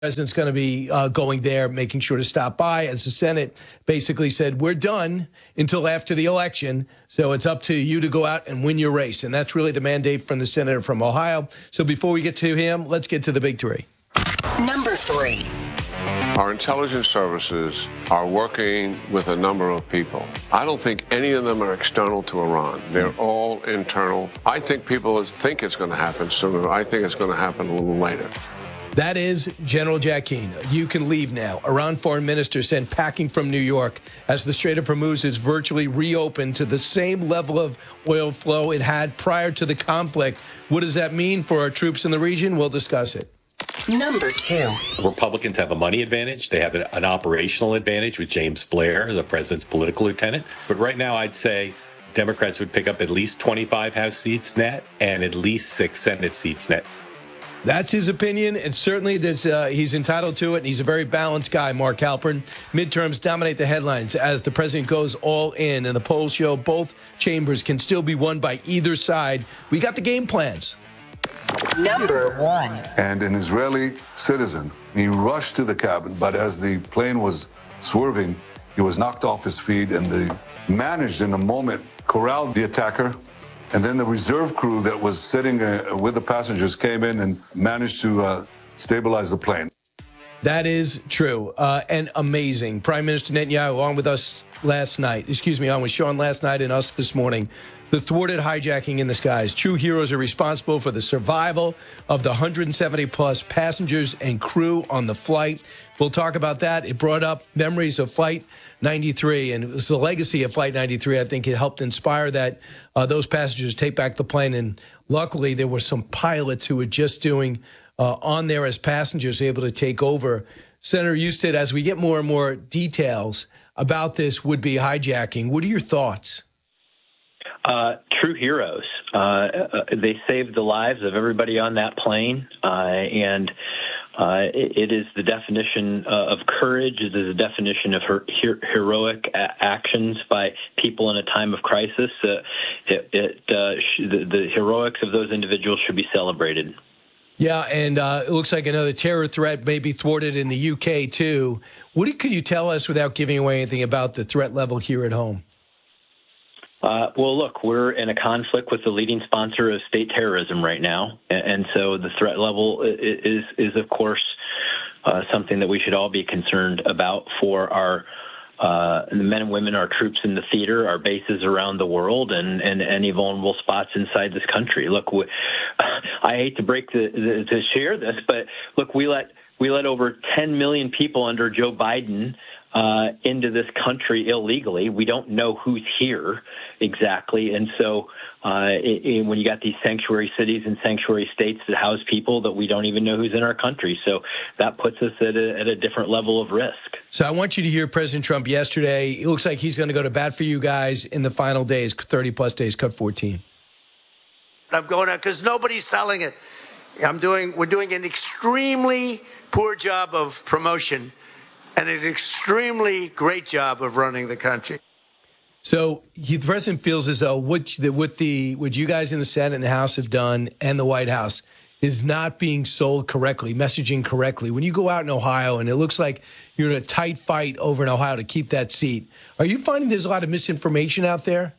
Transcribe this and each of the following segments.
president's going to be going there, making sure to stop by, as the Senate basically said, we're done until after the election. So it's up to you to go out and win your race. And that's really the mandate from the senator from Ohio. So before we get to him, let's get to the big three. Number 3. Our intelligence services are working with a number of people. I don't think any of them are external to Iran. They're all internal. I think people think it's going to happen sooner. I think it's going to happen a little later. That is General Jack Keane. You can leave now. Iran foreign minister sent packing from New York as the Strait of Hormuz is virtually reopened to the same level of oil flow it had prior to the conflict. What does that mean for our troops in the region? We'll discuss it. Number 2. Republicans have a money advantage. They have an operational advantage with James Blair, the president's political lieutenant. But right now, I'd say Democrats would pick up at least 25 House seats net and at least 6 Senate seats net. That's his opinion, and certainly he's entitled to it, and he's a very balanced guy, Mark Halpern. Midterms dominate the headlines as the president goes all in, and the polls show both chambers can still be won by either side. We got the game plans. Number 1. And an Israeli citizen, he rushed to the cabin, but as the plane was swerving, he was knocked off his feet, and they managed in a moment corralled the attacker. And then the reserve crew that was sitting with the passengers came in and managed to stabilize the plane. That is true and amazing. Prime Minister Netanyahu on with us last night, on with Sean last night and us this morning. The thwarted hijacking in the skies. True heroes are responsible for the survival of the 170-plus passengers and crew on the flight. We'll talk about that. It brought up memories of Flight 93, and it was the legacy of Flight 93. I think it helped inspire those passengers take back the plane. And luckily, there were some pilots who were just doing on there as passengers able to take over. Senator Husted, as we get more and more details about this would-be hijacking, what are your thoughts? True heroes. They saved the lives of everybody on that plane, and it is the definition of courage. It is the definition of heroic actions by people in a time of crisis. The heroics of those individuals should be celebrated. Yeah, and it looks like another terror threat may be thwarted in the UK, too. Could you tell us, without giving away anything, about the threat level here at home? Well, look, we're in a conflict with the leading sponsor of state terrorism right now. And so the threat level is of course, something that we should all be concerned about for our the men and women, our troops in the theater, our bases around the world, and any vulnerable spots inside this country. Look, I hate to to share this, but look, we let over 10 million people under Joe Biden into this country illegally. We don't know who's here exactly. And so when you got these sanctuary cities and sanctuary states that house people that we don't even know who's in our country. So that puts us at a different level of risk. So I want you to hear President Trump yesterday. It looks like he's going to go to bat for you guys in the final days, 30-plus days, cut 14. I'm going out because nobody's selling it. We're doing an extremely poor job of promotion and an extremely great job of running the country. So the president feels as though what you guys in the Senate and the House have done and the White House is not being sold correctly, messaging correctly. When you go out in Ohio and it looks like you're in a tight fight over in Ohio to keep that seat, are you finding there's a lot of misinformation out there?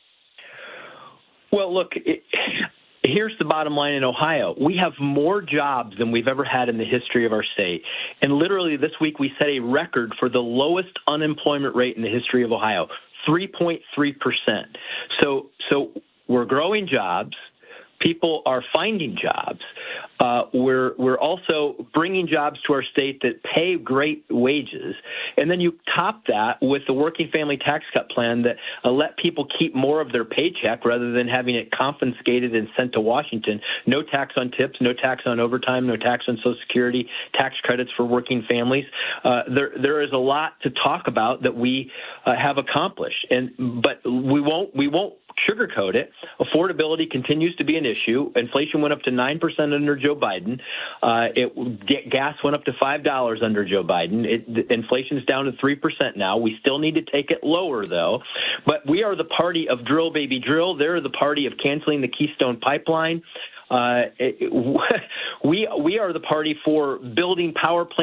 Well, look, here's the bottom line in Ohio. We have more jobs than we've ever had in the history of our state. And literally this week we set a record for the lowest unemployment rate in the history of Ohio, 3.3%. So we're growing jobs. People are finding jobs. We're also bringing jobs to our state that pay great wages. And then you top that with the working family tax cut plan that let people keep more of their paycheck rather than having it confiscated and sent to Washington. No tax on tips, no tax on overtime, no tax on Social Security, tax credits for working families. There is a lot to talk about that we have accomplished. But we won't sugarcoat it. Affordability continues to be an issue. Inflation went up to 9% under Joe Biden. Gas went up to $5 under Joe Biden. Inflation is down to 3% now. We still need to take it lower, though. But we are the party of drill, baby, drill. They're the party of canceling the Keystone Pipeline. We are the party for building power plants